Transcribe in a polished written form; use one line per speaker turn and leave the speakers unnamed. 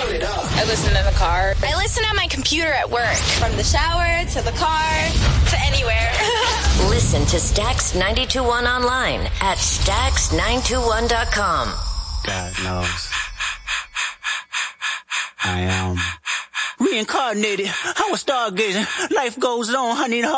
I listen in the car. I listen on my computer at work. From the shower to the car to anywhere.
Listen to Stax 92.1 online at Stax921.com.
God knows. I am reincarnated. I was stargazing. Life goes on. I need